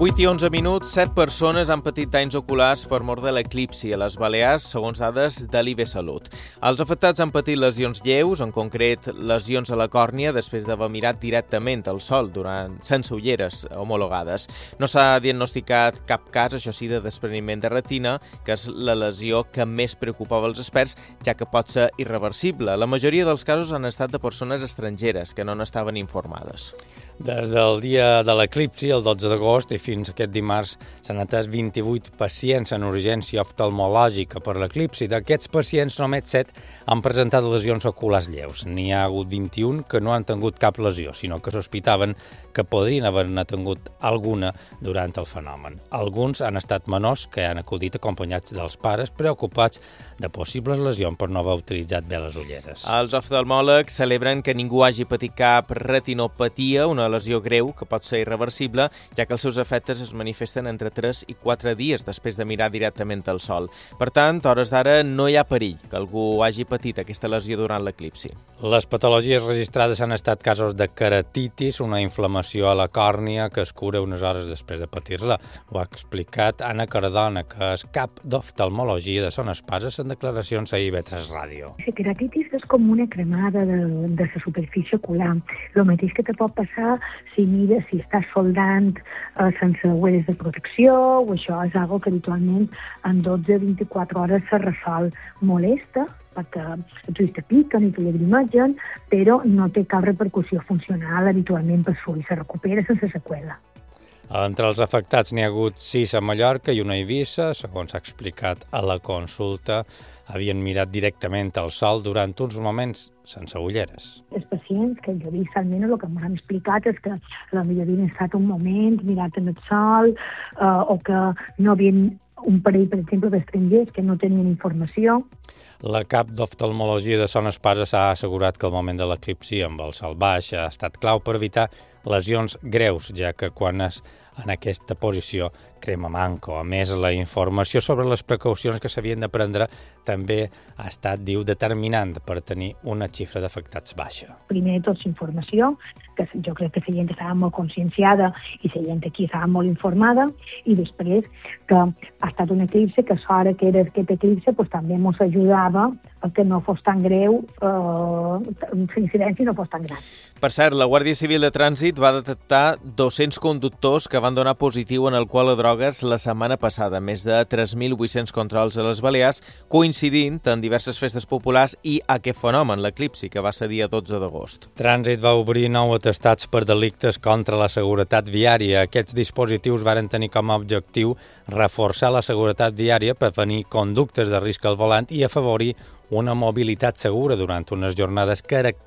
8 i 11 minuts, 7 persones han patit danys oculars per mort de l'eclipsi a les Balears, segons dades de l'IB Salut. Els afectats han patit lesions lleus, en concret lesions a la còrnia, després d'haver mirat directament al sol sense ulleres homologades. No s'ha diagnosticat cap cas, això sí, de despreniment de retina, que és la lesió que més preocupava els experts, ja que pot ser irreversible. La majoria dels casos han estat de persones estrangeres, que no n'estaven informades. Des del dia de l'eclipsi, el 12 d'agost, i fins aquest dimarts, s'han atès 28 pacients en urgència oftalmològica per l'eclipsi. D'aquests pacients, només 7 han presentat lesions oculars lleus. N'hi ha hagut 21 que no han tingut cap lesió, sinó que sospitaven que podrien haver-ne tingut alguna durant el fenomen. Alguns han estat menors que han acudit acompanyats dels pares preocupats de possibles lesions per no haver utilitzat bé les ulleres. Els oftalmòlegs celebren que ningú hagi patit cap retinopatia, una lesió greu que pot ser irreversible, ja que els seus efectes es manifesten entre 3 i 4 dies després de mirar directament al sol. Per tant, a hores d'ara no hi ha perill que algú hagi patit aquesta lesió durant l'eclipsi. Les patologies registrades han estat casos de keratitis, una inflamació a la còrnia que es cura unes hores després de patir-la. Ho ha explicat Anna Cardona, que és cap d'oftalmologia de Son Espases, en declaracions a IB3 Ràdio. La keratitis és com una cremada de la superfície ocular. El mateix que te pot passar si estàs soldant sense ulleres de protecció, o això és algo que habitualment en 12-24 hores se resol. Molesta, perquè els ulls te piquen i te llagrimegen, però no té cap repercussió funcional habitualment per l'ull, se recupera sense seqüela. Entre els afectats n'hi ha hagut 6 a Mallorca i una a Eivissa. Segons s'ha explicat a la consulta, havien mirat directament al sol durant uns moments sense ulleres. Els pacients que jo he vist, almenys el que m'han explicat és que potser havien estat un moment mirat en el sol o que no havien un parell, per exemple, d'estrangers que no tenien informació. La cap d'oftalmologia de Son Espases ha assegurat que el moment de l'eclipsi amb el sol baix ha estat clau per evitar lesions greus, ja que quan és en aquesta posició crema manco. A més, la informació sobre les precaucions que s'havien de prendre també ha estat, diu, determinant per tenir una xifra d'afectats baixa. Primer de tot, informació, que jo crec que la gent estava molt conscienciada i la gent aquí estava molt informada, i després que ha estat un eclipse, que a l'hora que era aquest eclipse pues, també ens ajudava a que no fos tan greu, l'incidència no fos tan gran. Per cert, la Guàrdia Civil de Trànsit va detectar 200 conductors que van donar positiu en alcohol o drogues la setmana passada, més de 3.800 controls a les Balears, coincidint en diverses festes populars i aquest fenomen, l'eclipsi, que va ser dia 12 d'agost. Trànsit va obrir 9 atestats per delictes contra la seguretat viària. Aquests dispositius varen tenir com a objectiu reforçar la seguretat viària, prevenir conductes de risc al volant i afavorir una mobilitat segura durant unes jornades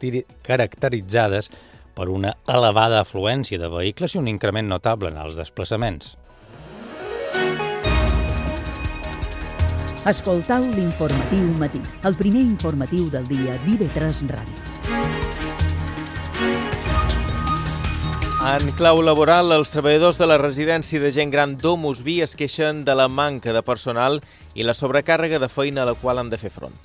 caracteritzades per una elevada afluència de vehicles i un increment notable en els desplaçaments. Escoltau l'Informatiu Matí, el primer informatiu del dia d'IB3 Ràdio. En clau laboral, els treballadors de la residència de gent gran Domus Vi es queixen de la manca de personal i la sobrecàrrega de feina a la qual han de fer front.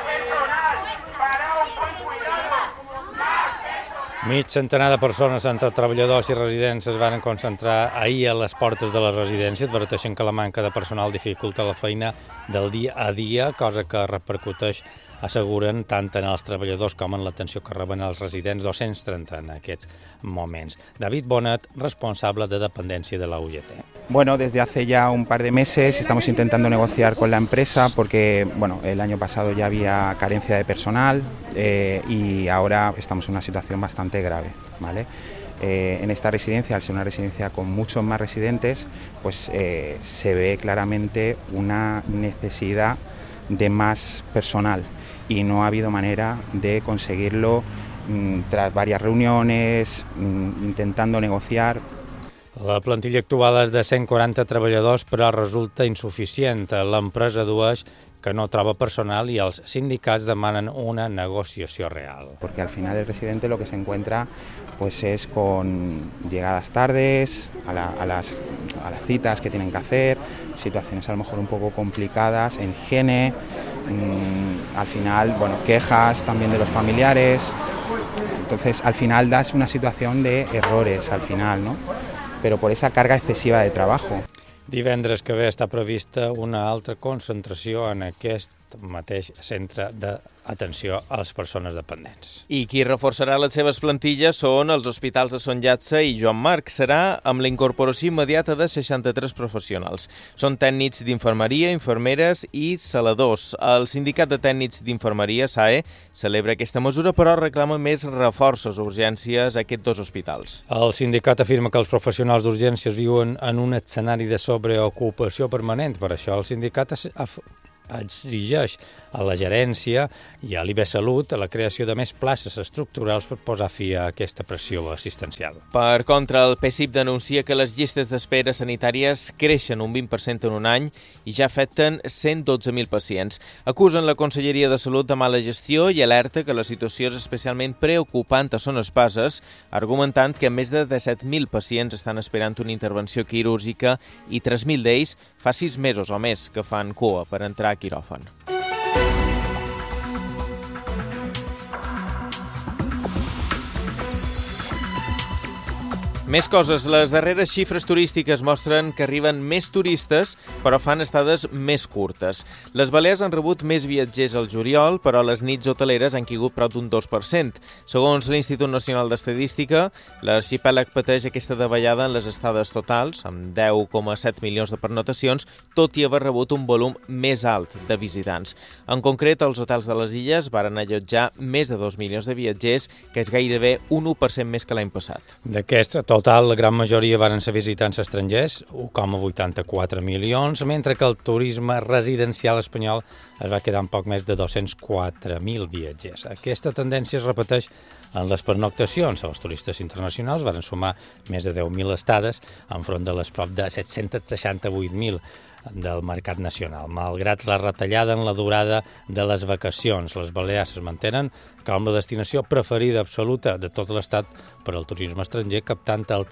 Mig centenar de persones, entre treballadors i residents, es van concentrar ahir a les portes de la residència. Adverteixen que la manca de personal dificulta la feina del dia a dia, cosa que repercuteix, asseguren, tant en els treballadors com en l'atenció que reben els residents, 230 en aquests moments. David Bonet, responsable de dependència de la UGT. Bueno, desde hace ya un par de meses estamos intentando negociar con la empresa porque, bueno, el año pasado ya había carencia de personal y ahora estamos en una situación bastante grave, ¿vale? En esta residencia, al ser una residencia con muchos más residentes, pues se ve claramente una necesidad de más personal y no ha habido manera de conseguirlo tras varias reuniones, intentando negociar. La plantilla actual és de 140 treballadors, però resulta insuficient. L'empresa dueix que no troba personal y els sindicats demanen una negociación real. Porque al final el residente lo que se encuentra pues es con llegadas tardes, a las citas que tienen que hacer, situaciones a lo mejor un poco complicadas en higiene, al final, bueno, quejas también de los familiares. Entonces, al final das una situación de errores, al final, ¿no? pero por esa carga excesiva de trabajo. Divendres que ve està prevista una altra concentració en aquest mateix centre d'atenció a les persones dependents. I qui reforçarà les seves plantilles són els hospitals de Son Llàtzer i Joan Marc. Serà amb la incorporació immediata de 63 professionals. Són tècnics d'infermeria, infermeres i saladors. El Sindicat de Tècnics d'Infermeria, SAE, celebra aquesta mesura, però reclama més reforços a urgències a aquests dos hospitals. El sindicat afirma que els professionals d'urgències viuen en un escenari de sobreocupació permanent. Per això el sindicat exigeix a la gerència i a l'IBSalut la creació de més places estructurals per posar fi a aquesta pressió assistencial. Per contra, el PSIP denuncia que les llistes d'espera sanitàries creixen un 20% en un any i ja afecten 112.000 pacients. Acusen la Conselleria de Salut de mala gestió i alerta que la situació és especialment preocupant a Son Espases, argumentant que més de 17.000 pacients estan esperant una intervenció quirúrgica i 3.000 d'ells fa 6 mesos o més que fan cua per entrar a quiròfan. Més coses. Les darreres xifres turístiques mostren que arriben més turistes, però fan estades més curtes. Les Balears han rebut més viatgers al juliol, però les nits hoteleres han caigut prop d'un 2%. Segons l'Institut Nacional d'Estadística, l'arxipèlag pateix aquesta davallada en les estades totals, amb 10,7 milions de pernotacions, tot i haver rebut un volum més alt de visitants. En concret, els hotels de les illes varen allotjar més de 2 milions de viatgers, que és gairebé un 1% més que l'any passat. D'aquest total, la gran majoria varen ser visitants estrangers, 1,84 milions, mentre que el turisme residencial espanyol es va quedar amb poc més de 204.000 viatgers. Aquesta tendència es repeteix en les pernoctacions. Els turistes internacionals varen sumar més de 10.000 estades enfront de les prop de 768.000 del mercat nacional. Malgrat la retallada en la durada de les vacacions, les Balears es mantenen com la destinació preferida absoluta de tot l'Estat per al turisme estranger, captant el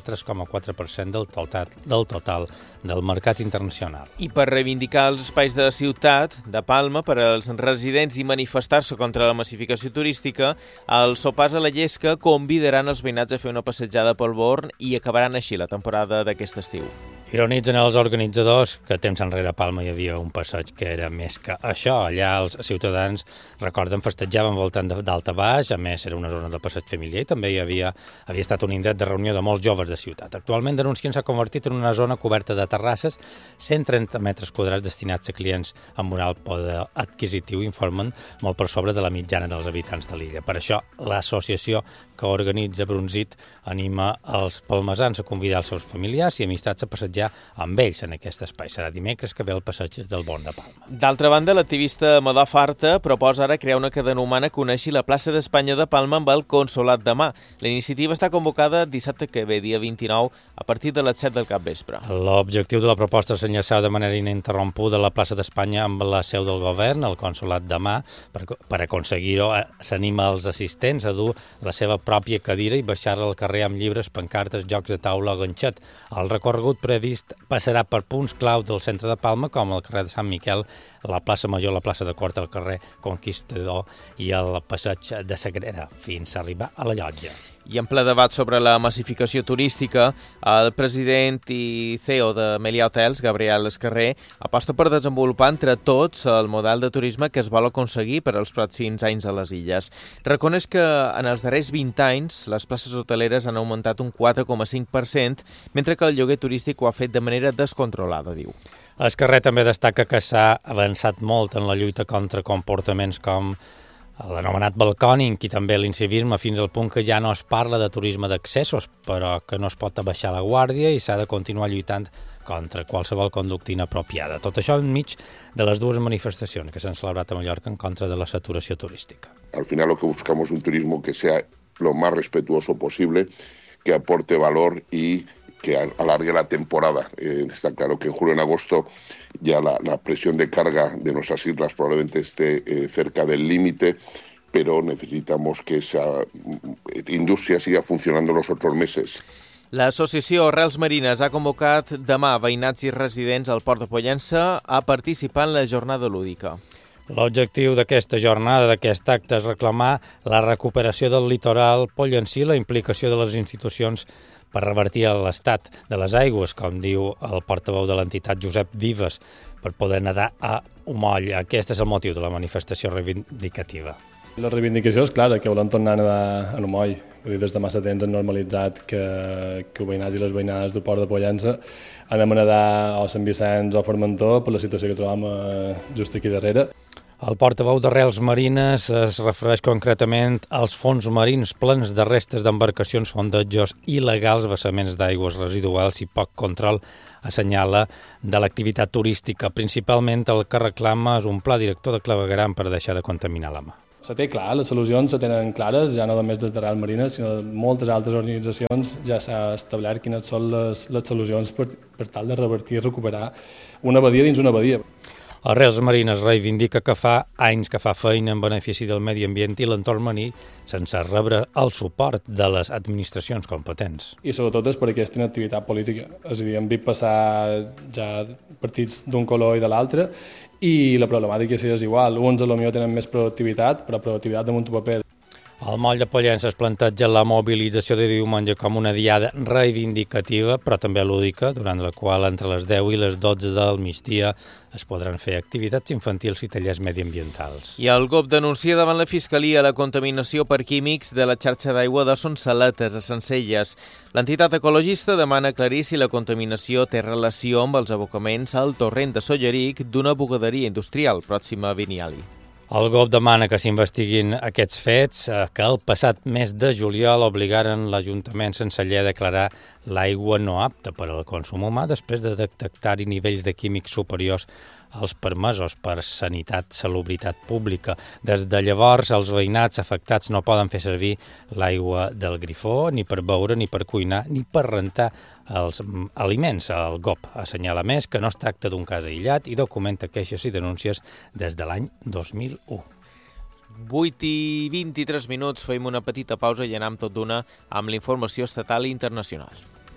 33,4% del total del mercat internacional. I per reivindicar els espais de la ciutat de Palma per als residents i manifestar-se contra la massificació turística, els sopars a la Llesca convidaran els veïnats a fer una passejada pel Born i acabaran així la temporada d'aquest estiu. Ironitzen els organitzadors que temps enrere a Palma hi havia un passeig que era més que això. Allà els ciutadans, recorden, festejaven voltant d'alt a baix, a més era una zona de passeig familiar i també hi havia estat un indret de reunió de molts joves de ciutat. Actualment denuncien s'ha convertit en una zona coberta de terrasses, 130 metres quadrats destinats a clients amb un alt poder adquisitiu, informen, molt per sobre de la mitjana dels habitants de l'illa. Per això, l'associació que organitza Brunzit anima els palmesans a convidar els seus familiars i amistats a passejar amb ells en aquest espai. Serà dimecres que ve el passeig del Born de Palma. D'altra banda, l'activista Amador Farta proposa ara crear una cadena humana que uneixi la plaça d'Espanya de Palma amb el Consolat de Mar. La iniciativa està convocada dissabte que ve, dia 29, a partir de les 7 del capvespre. L'objectiu de la proposta és enllaçar de manera ininterrompuda la plaça d'Espanya amb la seu del govern, el Consolat de Mar. Per aconseguir-ho, s'anima els assistents a dur la seva pròpia cadira i baixar-la al carrer amb llibres, pancartes, jocs de taula o ganxet. El recorregut previst passarà per punts clau del centre de Palma, com el carrer de Sant Miquel, la plaça Major, la plaça de Cort, el carrer Conquistador i el passeig de Sagrera, fins a arribar a la Llotja. I en ple debat sobre la massificació turística, el president i CEO de Meliá Hotels, Gabriel Escarrer, aposta per desenvolupar entre tots el model de turisme que es vol aconseguir per als pròxims anys a les illes. Reconeix que en els darrers 20 anys les places hoteleres han augmentat un 4,5%, mentre que el lloguer turístic ho ha fet de manera descontrolada, diu. Escarrer també destaca que s'ha avançat molt en la lluita contra comportaments com l'anomenat balcòning i també l'incivisme, fins al punt que ja no es parla de turisme d'accessos, però que no es pot abaixar la guàrdia i s'ha de continuar lluitant contra qualsevol conducta inapropiada. Tot això enmig de les dues manifestacions que s'han celebrat a Mallorca en contra de la saturació turística. Al final lo que buscamos es un turismo que sea lo más respetuoso posible, que aporte valor y que alargue la temporada. Está claro que en julio y en agosto ya la presión de carga de nuestras islas probablemente esté cerca del límite, pero necesitamos que esa industria siga funcionando los otros meses. L'associació Arrels Marines ha convocat demà veïnats i residents al Port de Pollença a participar en la jornada lúdica. L'objectiu d'aquesta jornada, d'aquest acte, és reclamar la recuperació del litoral pollencí, la implicació de les institucions per revertir l'estat de les aigües, com diu el portaveu de l'entitat Josep Vives, per poder nedar a Umoll. Aquest és el motiu de la manifestació reivindicativa. La reivindicació és clara, que volem tornar a nedar a Umoll. Des de massa temps han normalitzat que els veïnats i les veïnades del Port de Pollença anem a nedar a Sant Vicenç o a Formentor per la situació que trobam just aquí darrere. El portaveu d'Arrels Marines es refereix concretament als fons marins plens de restes d'embarcacions, fondejos il·legals, vessaments d'aigües residuals i poc control, assenyala, de l'activitat turística. Principalment el que reclama és un pla director de clavegueram per deixar de contaminar la mà. Se té clar, les solucions se tenen clares, ja no només des d'Arrels Marines, sinó de moltes altres organitzacions ja s'ha establert quines són les solucions per tal de revertir i recuperar una badia dins una badia. Arrels Marines reivindica que fa anys que fa feina en benefici del medi ambient i l'entorn marí sense rebre el suport de les administracions competents. I sobretot és per aquesta inactivitat política. És a dir, hem vist passar ja partits d'un color i de l'altre i la problemàtica sí és igual. Uns potser tenen més productivitat, però productivitat damunt un paper. Al Moll de Pollença es planteja la mobilització de diumenge com una diada reivindicativa, però també lúdica, durant la qual entre les 10 i les 12 del migdia es podran fer activitats infantils i tallers mediambientals. I el GOP denuncia davant la Fiscalia la contaminació per químics de la xarxa d'aigua de Son Saletes, a Sencelles. L'entitat ecologista demana aclarir si la contaminació té relació amb els abocaments al torrent de Solleric d'una bugaderia industrial pròxima a Vinyali. El GOP demana que s'investiguin aquests fets, que el passat mes de juliol obligaren l'Ajuntament senceller a declarar l'aigua no apta per al consum humà després de detectar-hi nivells de químics superiors als permesos per sanitat, salubritat pública. Des de llavors, els veïnats afectats no poden fer servir l'aigua del grifó ni per beure, ni per cuinar, ni per rentar els aliments. El GOP assenyala més que no es tracta d'un cas aïllat i documenta queixes i denúncies des de l'any 2001. 8 i 23 minuts, fem una petita pausa i anem tot d'una amb la informació estatal i internacional.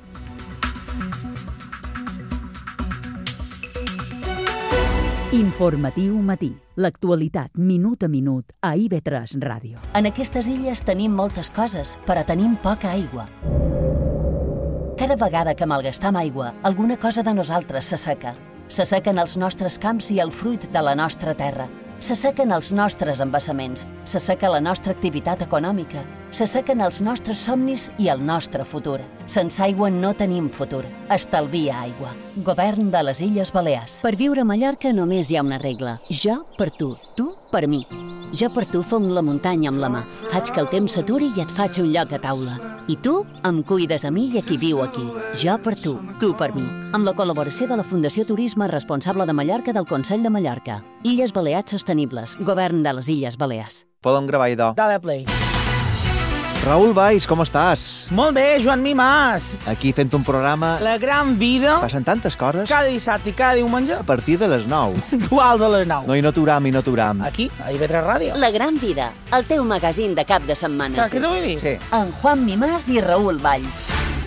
Informatiu matí. L'actualitat minut a minut a IB3 Ràdio. En aquestes illes tenim moltes coses, però tenim poca aigua. Cada vegada que malgastam aigua, alguna cosa de nosaltres s'asseca. S'assequen els nostres camps i el fruit de la nostra terra. S'assequen els nostres embassaments, s'asseca la nostra activitat econòmica, s'assequen els nostres somnis i el nostre futur. Sense aigua no tenim futur. Estalvia aigua. Govern de les Illes Balears. Per viure a Mallorca només hi ha una regla. Jo per tu per mi. Jo per tu fong la muntanya amb la mà. Faig que el temps s'aturi i et faig un lloc a taula. I tu em cuides a mi i a qui viu aquí. Jo per tu per mi. Amb la col·laboració de la Fundació Turisme Responsable de Mallorca del Consell de Mallorca. Illes Balears Sostenibles. Govern de les Illes Balears. Podem gravar idò. Dale play. Raül Valls, com estàs? Molt bé, Joan Mimàs. Aquí fent un programa... La gran vida. Passen tantes coses. Cada dissabte i cada diumenge. A partir de les 9. Puntuals a les 9. No, i no t'uram. Aquí, a IB3 Ràdio. La gran vida, el teu magazín de cap de setmana. Saps què t'ho vull dir? Sí. En Juan Mimàs i Raül Valls.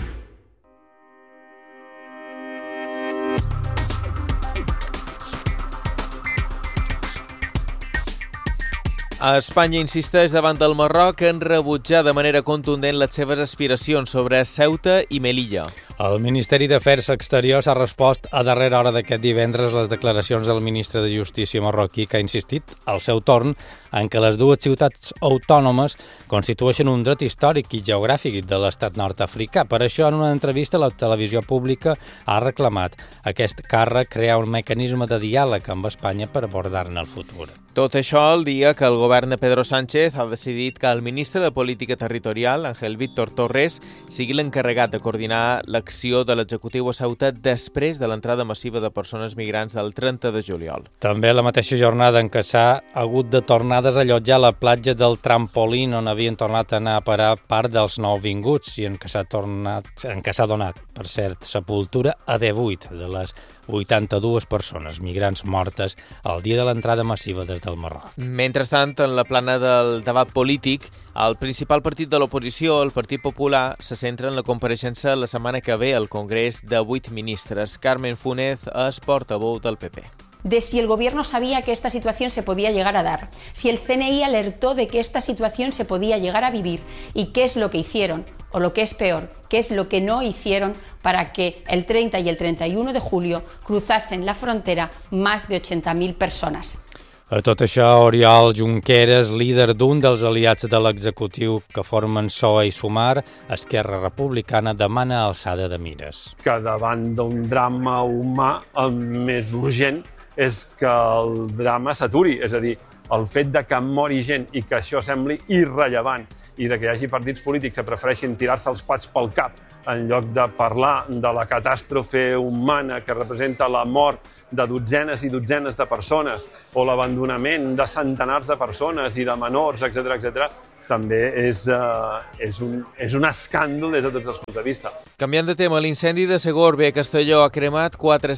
Espanya insisteix davant del Marroc en rebutjar de manera contundent les seves aspiracions sobre Ceuta i Melilla. El Ministeri d'Afers Exteriors ha respost a darrera hora d'aquest divendres les declaracions del ministre de Justícia marroquí, que ha insistit, al seu torn, en que les dues ciutats autònomes constitueixen un dret històric i geogràfic de l'estat nord-africà. Per això, en una entrevista, la televisió pública ha reclamat aquest càrrec crear un mecanisme de diàleg amb Espanya per abordar-ne el futur. Tot això el dia que el govern de Pedro Sánchez ha decidit que el ministre de Política Territorial, Ángel Víctor Torres, sigui l'encarregat de coordinar l'acció de l'executiu a Ceuta després de l'entrada massiva de persones migrants del 30 de juliol. També la mateixa jornada en què s'ha hagut de tornar a desallotjar la platja del Trampolín, on havien tornat a anar a parar part dels nouvinguts i en què s'ha donat, per cert, sepultura a 18 de les 82 persones migrants mortes el dia de l'entrada massiva des del Marroc. Mentrestant, en la plana del debat polític, el principal partit de l'oposició, el Partit Popular, se centra en la compareixença la setmana que ve al Congrés de 8 ministres. Carmen Funes és portaveu del PP. de si el gobierno sabía que esta situación se podía llegar a dar, si el CNI alertó de que esta situación se podía llegar a vivir y qué es lo que hicieron, o lo que es peor, qué es lo que no hicieron para que el 30 y el 31 de julio cruzasen la frontera más de 80.000 persones. A tot això, Oriol Junqueras, líder d'un dels aliats de l'executiu que formen PSOE i Sumar, Esquerra Republicana, demana alçada de mires. Que davant d'un drama humà el més urgent és que el drama s'aturi, és a dir, el fet de que mori gent i que això sembli irrellevant i de que hi hagi partits polítics que prefereixin tirar-se els pats pel cap en lloc de parlar de la catàstrofe humana que representa la mort de dotzenes i dotzenes de persones o l'abandonament de centenars de persones i de menors, etc., també és un escàndol des de tots els punts de vista. Canviant de tema, l'incendi de Segorbe a Castelló ha cremat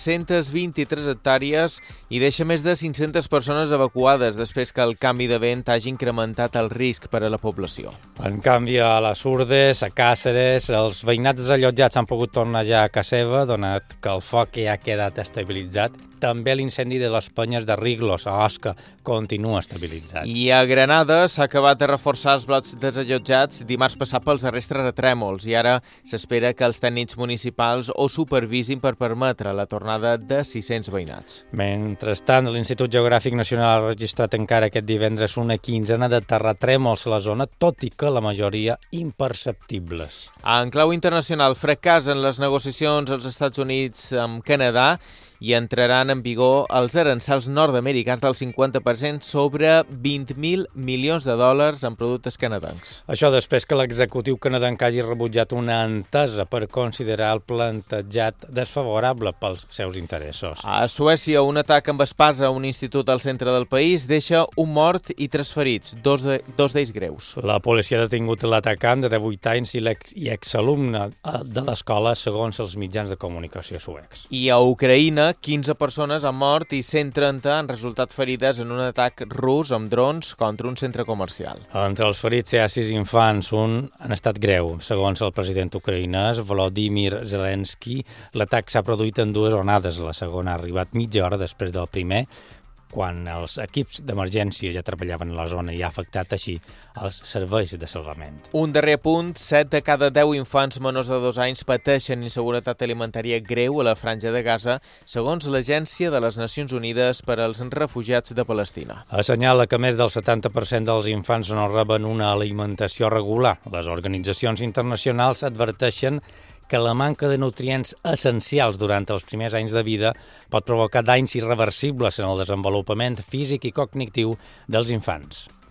423 hectàrees i deixa més de 500 persones evacuades després que el canvi de vent hagi incrementat el risc per a la població. En canvi, a les Urdes, a Càceres, els veïnats desallotjats han pogut tornar ja a casa seva, donat que el foc ja ha quedat estabilitzat. També l'incendi de les Penyes de Riglos, a Osca, continua estabilitzat. I a Granada s'ha acabat de reforçar els blocs desallotjats dimarts passat pels darrers terratrèmols i ara s'espera que els tècnics municipals ho supervisin per permetre la tornada de 600 veïnats. Mentrestant, l'Institut Geogràfic Nacional ha registrat encara aquest divendres una quinzena de terratrèmols a la zona, tot i que la majoria imperceptibles. En clau internacional, fracassen les negociacions als Estats Units amb Canadà i entraran en vigor els aranzels nord-americans del 50% sobre 20.000 milions de dòlars en productes canadencs. Això després que l'executiu canadenc hagi rebutjat una entesa per considerar el plantejat desfavorable pels seus interessos. A Suècia, un atac amb espasa a un institut al centre del país deixa un mort i 3 ferits, dos d'ells greus. La policia ha detingut l'atacant de 18 anys i exalumne de l'escola, segons els mitjans de comunicació suecs. I a Ucraïna, 15 persones han mort i 130 han resultat ferides en un atac rus amb drons contra un centre comercial. Entre els ferits hi ha 6 infants, un en estat greu. Segons el president ucraïnès, Volodymyr Zelensky, l'atac s'ha produït en 2 onades. La segona ha arribat mitja hora després del primer, quan els equips d'emergència ja treballaven a la zona i ha afectat així els serveis de salvament. Un darrer punt, 7 de cada 10 infants menors de 2 anys pateixen inseguretat alimentària greu a la Franja de Gaza, segons l'Agència de les Nacions Unides per als Refugiats de Palestina. Assenyala que més del 70% dels infants no reben una alimentació regular. Les organitzacions internacionals adverteixen que la manca de nutrients essencials durant els primers anys de vida pot provocar danys irreversibles en el desenvolupament físic i cognitiu dels infants.